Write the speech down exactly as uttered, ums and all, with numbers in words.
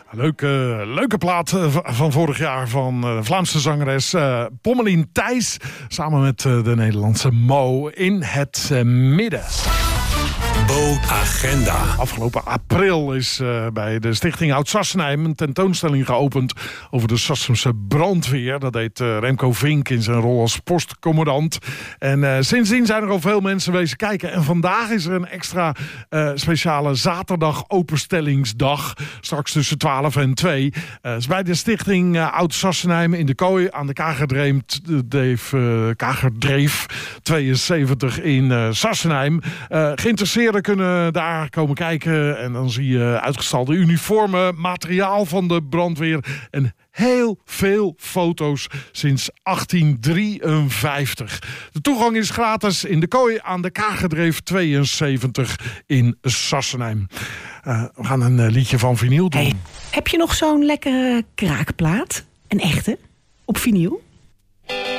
Leuke, leuke plaat van vorig jaar van de Vlaamse zangeres uh, Pommelien Thijs. Samen met uh, de Nederlandse Mo in het uh, midden. Bo-agenda. Afgelopen april is uh, bij de Stichting Oud-Sassenheim een tentoonstelling geopend over de Sassense brandweer. Dat deed uh, Remco Vink in zijn rol als postcommandant. En uh, sindsdien zijn er al veel mensen wezen kijken. En vandaag is er een extra uh, speciale zaterdag openstellingsdag. Straks tussen twaalf en twee. Uh, is bij de Stichting uh, Oud-Sassenheim in de Kooi aan de Kagerdreef, uh, Kagerdreef tweeënzeventig in uh, Sassenheim. Uh, geïnteresseerden kunnen daar komen kijken. En dan zie je uitgestalde uniformen, materiaal van de brandweer en heel veel foto's sinds achttien drieënvijftig. De toegang is gratis in de Kooi aan de Kagerdreef tweeënzeventig in Sassenheim. Uh, we gaan een uh, liedje van vinyl doen. Hey, heb je nog zo'n lekkere kraakplaat? Een echte? Op vinyl?